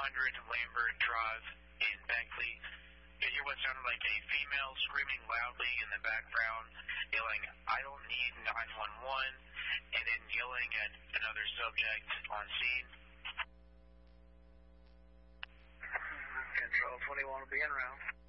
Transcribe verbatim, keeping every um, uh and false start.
hundred Lambert Drive in Beckley. You hear what sounded like a female screaming loudly in the background, yelling, "I don't need nine one one," and then yelling at another subject on scene. Control twenty-one will be en route.